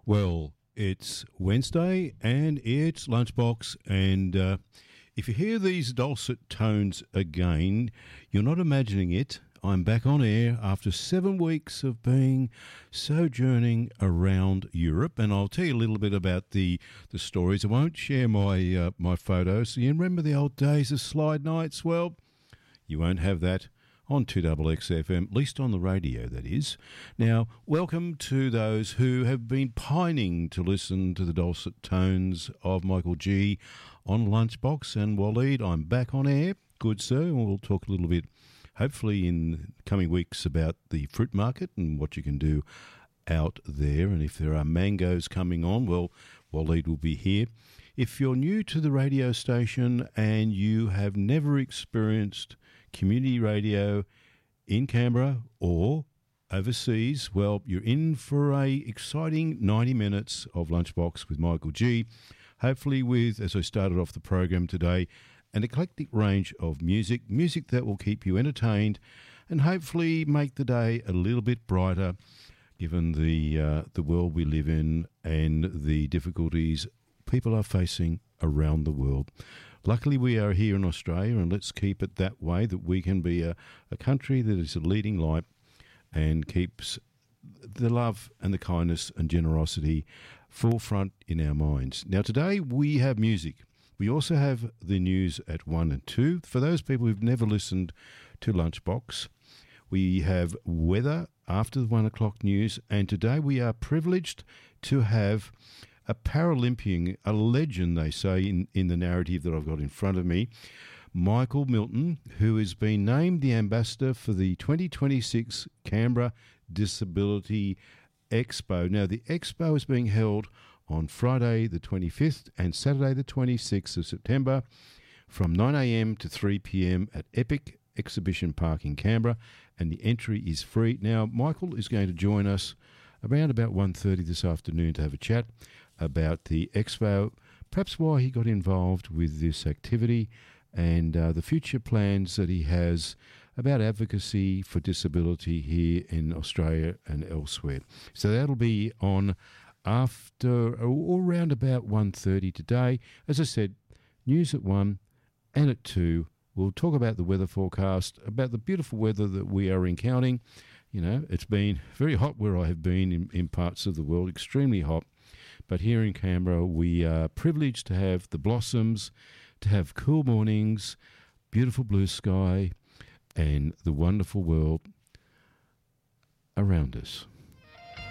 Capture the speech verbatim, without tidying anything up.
Well, it's Wednesday and it's Lunchbox, and uh, if you hear these dulcet tones again, you're not imagining it. I'm back on air after seven weeks of being sojourning around Europe, and I'll tell you a little bit about the, the stories. I won't share my uh, my photos. You remember the old days of slide nights? Well, you won't have that on two X X F M, at least on the radio, that is. Now, welcome to those who have been pining to listen to the dulcet tones of Michael G on Lunchbox. And Waleed, I'm back on air. Good, sir. And we'll talk a little bit, hopefully in coming weeks, about the fruit market and what you can do out there. And if there are mangoes coming on, well, Waleed will be here. If you're new to the radio station and you have never experienced community radio in Canberra or overseas, well, you're in for a exciting ninety minutes of Lunchbox with Michael G. Hopefully with, as I started off the program today, an eclectic range of music, music that will keep you entertained and hopefully make the day a little bit brighter given the uh, the world we live in and the difficulties people are facing around the world. Luckily, we are here in Australia, and let's keep it that way, that we can be a, a country that is a leading light and keeps the love and the kindness and generosity forefront in our minds. Now, today we have music. We also have the news at one and two. For those people who've never listened to Lunchbox, we have weather after the one o'clock news, and today we are privileged to have a Paralympian, a legend, they say, in, in the narrative that I've got in front of me, Michael Milton, who has been named the ambassador for the twenty twenty-six Canberra Disability Expo. Now, the Expo is being held on Friday the twenty-fifth and Saturday the twenty-sixth of September from nine a.m. to three p.m. at Epic Exhibition Park in Canberra, and the entry is free. Now, Michael is going to join us around about one thirty this afternoon to have a chat about the Expo, perhaps why he got involved with this activity and uh, the future plans that he has about advocacy for disability here in Australia and elsewhere. So that'll be on after or around about one thirty today. As I said, news at one and at two. We'll talk about the weather forecast, about the beautiful weather that we are encountering. You know, it's been very hot where I have been in, in parts of the world, extremely hot. But here in Canberra, we are privileged to have the blossoms, to have cool mornings, beautiful blue sky, and the wonderful world around us.